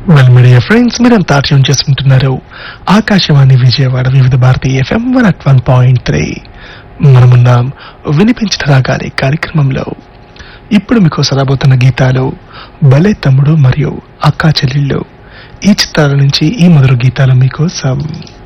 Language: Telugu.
వెల్ మీడియా ఫ్రెండ్స్, మీరంతా ట్యూన్ చేసుకుంటున్నారు ఆకాశవాణి విజయవాడ వివిధ భారతి FM 101.3. మనమున్నాం వినిపించిన రాగాలి కార్యక్రమంలో. ఇప్పుడు మీకోసం రాబోతున్న గీతాలు భలే తమ్ముడు మరియు అక్కా చెల్లెళ్ళు. ఈ చిత్రాల నుంచి ఈ మొదలు గీతాలు మీకోసం.